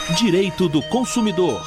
Direito do Consumidor.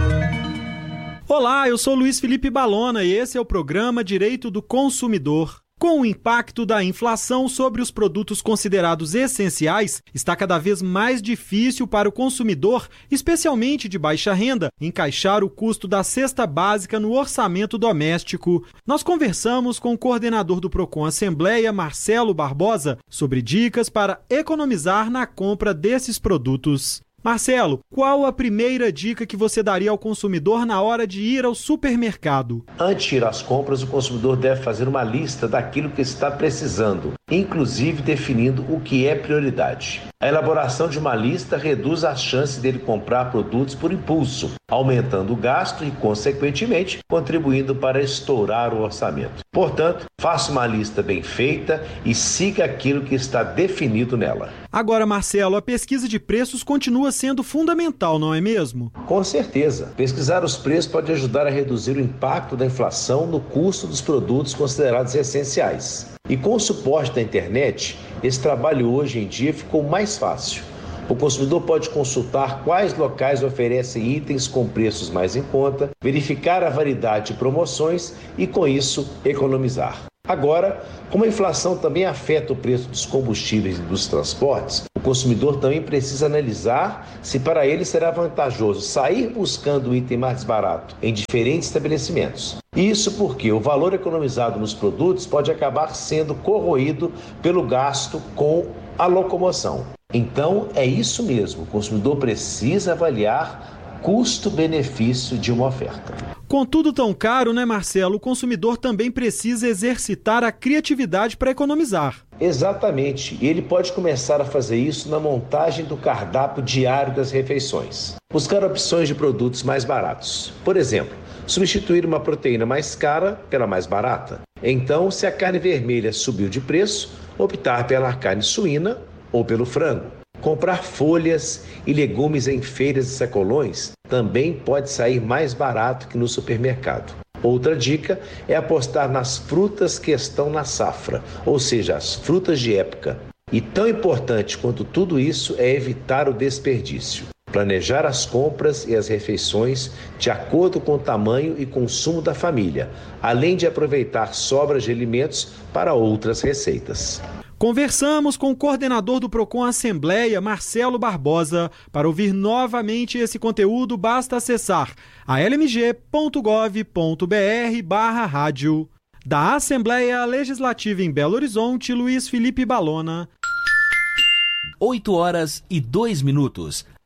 Olá, eu sou Luiz Felipe Balona e esse é o programa Direito do Consumidor. Com o impacto da inflação sobre os produtos considerados essenciais, está cada vez mais difícil para o consumidor, especialmente de baixa renda, encaixar o custo da cesta básica no orçamento doméstico. Nós conversamos com o coordenador do Procon Assembleia, Marcelo Barbosa, sobre dicas para economizar na compra desses produtos. Marcelo, qual a primeira dica que você daria ao consumidor na hora de ir ao supermercado? Antes de ir às compras, o consumidor deve fazer uma lista daquilo que está precisando, inclusive definindo o que é prioridade. A elaboração de uma lista reduz as chances dele comprar produtos por impulso, aumentando o gasto e, consequentemente, contribuindo para estourar o orçamento. Portanto, faça uma lista bem feita e siga aquilo que está definido nela. Agora, Marcelo, a pesquisa de preços continua sendo fundamental, não é mesmo? Com certeza. Pesquisar os preços pode ajudar a reduzir o impacto da inflação no custo dos produtos considerados essenciais. E com o suporte da internet, esse trabalho hoje em dia ficou mais fácil. O consumidor pode consultar quais locais oferecem itens com preços mais em conta, verificar a variedade de promoções e, com isso, economizar. Agora, como a inflação também afeta o preço dos combustíveis e dos transportes, o consumidor também precisa analisar se para ele será vantajoso sair buscando o item mais barato em diferentes estabelecimentos. Isso porque o valor economizado nos produtos pode acabar sendo corroído pelo gasto com a locomoção. Então, é isso mesmo, o consumidor precisa avaliar custo-benefício de uma oferta. Com tudo tão caro, né, Marcelo? O consumidor também precisa exercitar a criatividade para economizar. Exatamente. E ele pode começar a fazer isso na montagem do cardápio diário das refeições. Buscar opções de produtos mais baratos. Por exemplo, substituir uma proteína mais cara pela mais barata. Então, se a carne vermelha subiu de preço, optar pela carne suína ou pelo frango. Comprar folhas e legumes em feiras e sacolões também pode sair mais barato que no supermercado. Outra dica é apostar nas frutas que estão na safra, ou seja, as frutas de época. E tão importante quanto tudo isso é evitar o desperdício. Planejar as compras e as refeições de acordo com o tamanho e consumo da família, além de aproveitar sobras de alimentos para outras receitas. Conversamos com o coordenador do Procon Assembleia, Marcelo Barbosa. Para ouvir novamente esse conteúdo, basta acessar almg.gov.br/rádio. Da Assembleia Legislativa em Belo Horizonte, Luiz Felipe Balona. 8h02.